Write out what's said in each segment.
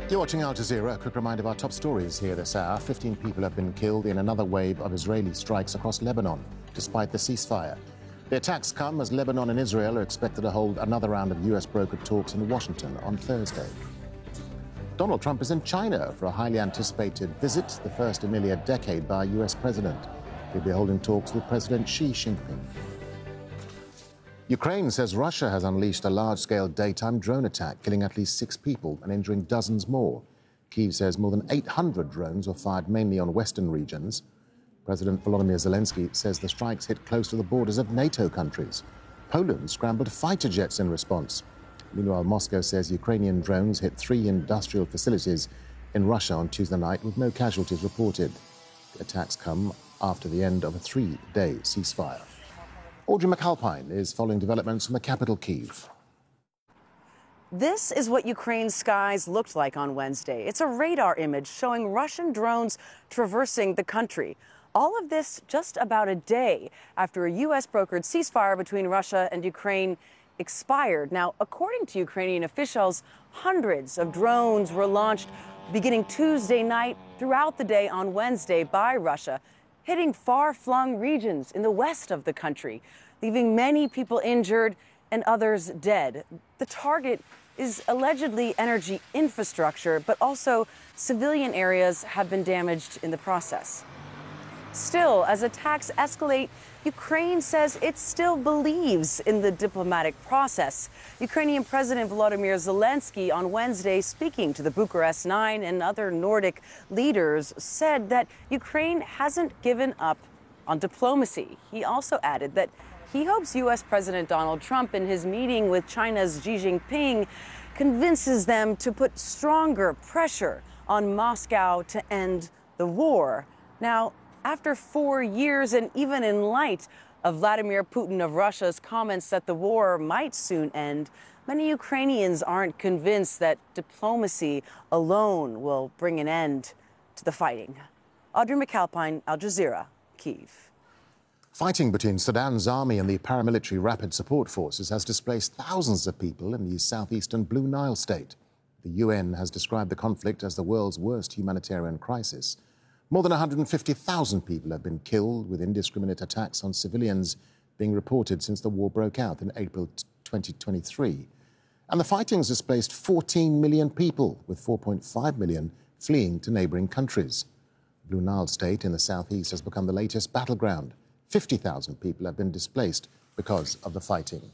You're watching Al Jazeera. A quick reminder of our top stories here this hour. 15 people have been killed in another wave of Israeli strikes across Lebanon, despite the ceasefire. The attacks come as Lebanon and Israel are expected to hold another round of US-brokered talks in Washington on Thursday. Donald Trump is in China for a highly anticipated visit, the first in nearly a decade by a US president. He'll be holding talks with President Xi Jinping. Ukraine says Russia has unleashed a large-scale daytime drone attack, killing at least 6 people and injuring dozens more. Kyiv says more than 800 drones were fired mainly on western regions. President Volodymyr Zelensky says the strikes hit close to the borders of NATO countries. Poland scrambled fighter jets in response. Meanwhile, Moscow says Ukrainian drones hit 3 industrial facilities in Russia on Tuesday night with no casualties reported. The attacks come after the end of a 3-day ceasefire. Audrey McAlpine is following developments from the capital, Kyiv. This is what Ukraine's skies looked like on Wednesday. It's a radar image showing Russian drones traversing the country. All of this just about a day after a U.S.-brokered ceasefire between Russia and Ukraine expired. Now, according to Ukrainian officials, hundreds of drones were launched beginning Tuesday night throughout the day on Wednesday by Russia, hitting far-flung regions in the west of the country, leaving many people injured and others dead. The target is allegedly energy infrastructure, but also civilian areas have been damaged in the process. Still, as attacks escalate, Ukraine says it still believes in the diplomatic process. Ukrainian President Volodymyr Zelensky on Wednesday, speaking to the Bucharest Nine and other Nordic leaders, said that Ukraine hasn't given up on diplomacy. He also added that he hopes U.S. President Donald Trump, in his meeting with China's Xi Jinping, convinces them to put stronger pressure on Moscow to end the war. Now, after 4 years, and even in light of Vladimir Putin of Russia's comments that the war might soon end, many Ukrainians aren't convinced that diplomacy alone will bring an end to the fighting. Audrey McAlpine, Al Jazeera, Kyiv. Fighting between Sudan's army and the paramilitary Rapid Support Forces has displaced thousands of people in the southeastern Blue Nile state. The UN has described the conflict as the world's worst humanitarian crisis. More than 150,000 people have been killed, with indiscriminate attacks on civilians being reported since the war broke out in April 2023. And the fighting has displaced 14 million people, with 4.5 million fleeing to neighbouring countries. Blue Nile state in the southeast has become the latest battleground. 50,000 people have been displaced because of the fighting.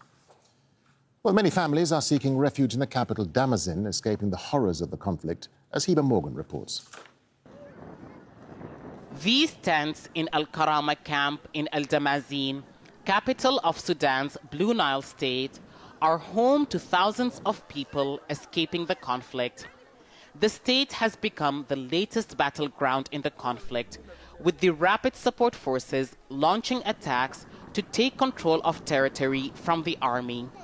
Well, many families are seeking refuge in the capital, Damascene, escaping the horrors of the conflict, as Heba Morgan reports. These tents in Al-Karama camp in Al-Damascene, capital of Sudan's Blue Nile state, are home to thousands of people escaping the conflict. The state has become the latest battleground in the conflict, with the Rapid Support Forces launching attacks to take control of territory from the army.